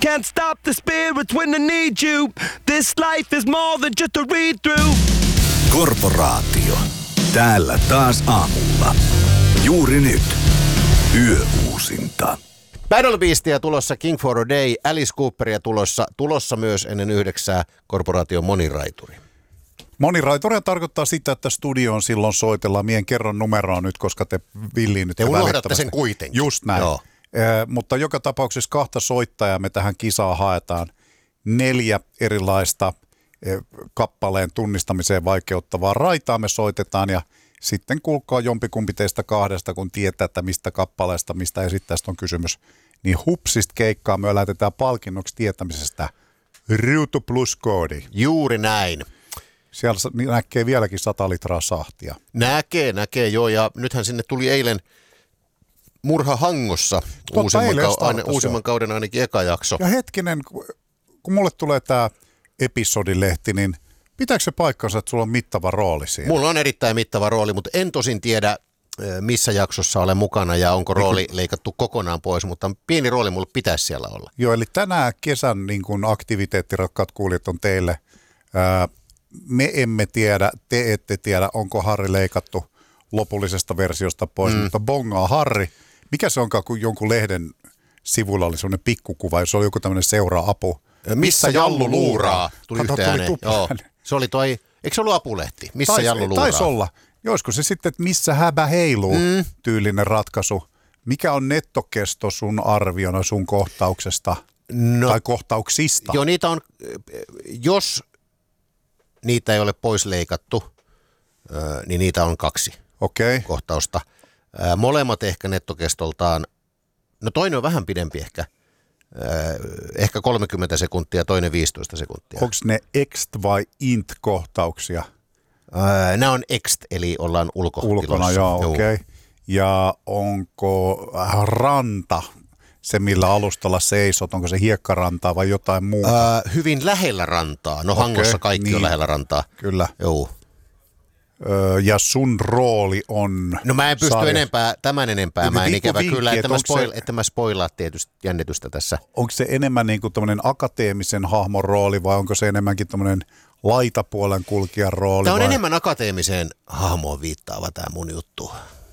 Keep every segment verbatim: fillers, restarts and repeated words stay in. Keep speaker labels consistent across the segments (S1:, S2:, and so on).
S1: can't stop the spirits when I need you. This life is more than just a read through.
S2: Korporaatio. Täällä taas aamulla. Juuri nyt. Yöuusinta.
S3: Battle Beastia tulossa, King for a Day, Alice Cooperia tulossa, tulossa myös ennen yhdeksää Korporaation moniraituri.
S4: Moniraitoria tarkoittaa sitä, että studioon silloin soitellaan. Mien kerron numeroa nyt, koska te villiinnytte
S3: Te unohdatte
S4: välittävästi.
S3: sen kuitenkin.
S4: Just näin.
S3: Joo.
S4: Eh, mutta joka tapauksessa kahta soittajaa me tähän kisaan haetaan. Neljä erilaista eh, kappaleen tunnistamiseen vaikeuttavaa raitaa me soitetaan ja sitten kuulkaa jompikumpi teistä kahdesta, kun tietää, että mistä kappaleesta, mistä esittäjästä on kysymys. Niin hupsista keikkaa me lähetetään palkinnoksi tietämisestä Ruutu Plus koodi.
S3: Juuri näin.
S4: Siellä näkee vieläkin sata litraa sahtia.
S3: Näkee, näkee joo, ja nythän sinne tuli eilen Murha Hangossa
S4: Totta,
S3: uusimman,
S4: eilen
S3: kau-
S4: startasi,
S3: aine, uusimman kauden ainakin eka jakso.
S4: Ja hetkinen, kun mulle tulee tämä episodilehti, niin pitääkö se paikkansa, että sulla on mittava rooli siinä?
S3: Mulla on erittäin mittava rooli, mutta en tosin tiedä, missä jaksossa olen mukana ja onko rooli leikattu kokonaan pois, mutta pieni rooli mulla pitäisi siellä olla.
S4: Joo, eli tänään kesän niin kun aktiviteetti, rakkaat kuulijat, on teille. Ää, me emme tiedä, te ette tiedä, onko Harri leikattu lopullisesta versiosta pois, mm. mutta bongaa Harri. Mikä se onkaan, kun jonkun lehden sivulla oli sellainen pikkukuva, jos oli joku tämmöinen seuraa-apu.
S3: Missä Jallu luuraa? Tuli
S4: Kato,
S3: yhteen
S4: tuli
S3: ääneen. Joo. Se oli toi, eikö se ollut apulehti? Missä
S4: Tais,
S3: Jallu luuraa?
S4: Taisi olla. Joisiko se sitten, että missä häbä heiluu mm. tyylinen ratkaisu. Mikä on nettokesto sun arviona sun kohtauksesta
S3: no,
S4: tai kohtauksista?
S3: Joo, niitä on, jos niitä ei ole pois leikattu, niin niitä on kaksi
S4: okay.
S3: kohtausta. Molemmat ehkä nettokestoltaan, no toinen on vähän pidempi ehkä, ehkä kolmekymmentä sekuntia, toinen viisitoista sekuntia.
S4: Onko ne ext vai int kohtauksia?
S3: Nämä on ext, eli ollaan ulkotilossa.
S4: Ulkona, joo, okei. Okay. Ja onko ranta se, millä alustalla seisot? Onko se hiekkarantaa vai jotain muuta?
S3: Äh, hyvin lähellä rantaa. No
S4: okay,
S3: Hangossa kaikki
S4: niin.
S3: on lähellä rantaa.
S4: Kyllä.
S3: Joo.
S4: Öö, ja sun rooli on...
S3: No mä en pysty
S4: sarjassa.
S3: enempää, tämän enempää. Mä en ikävä
S4: vinkki,
S3: kyllä, että,
S4: että
S3: mä, spoil,
S4: se,
S3: että mä spoilaa tietysti jännitystä tässä.
S4: Onko se enemmän niin kuin tämmöinen akateemisen hahmon rooli vai onko se enemmänkin tämmöinen laitapuolen kulkijan rooli?
S3: Tämä on
S4: vai?
S3: enemmän akateemiseen hahmoon viittaava tämä mun juttu.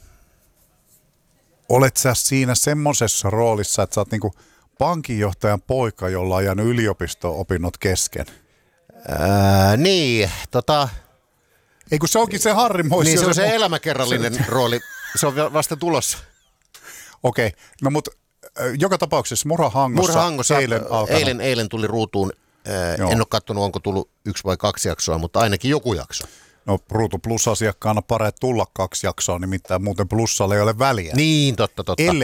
S4: Olet sä siinä semmoisessa roolissa, että sä oot niinku pankinjohtajan poika, jolla on jäänyt yliopisto-opinnot kesken?
S3: Ää, niin, tota...
S4: Ei kun se onkin se Harri Moisio.
S3: Niin se on se,
S4: se
S3: elämäkerrallinen se... rooli. Se on vasta tulossa.
S4: Okei, okay. No mutta äh, joka tapauksessa Murha Hangossa,
S3: Murha Hangossa
S4: eilen,
S3: eilen, eilen tuli ruutuun. Äh, en ole katsonut, onko tullut yksi vai kaksi jaksoa, mutta ainakin joku jakso.
S4: No Ruutu Plus-asiakkaana parempi tulla kaksi jaksoa, nimittäin muuten Plussalle ei ole väliä.
S3: Niin, totta, totta.
S4: Elle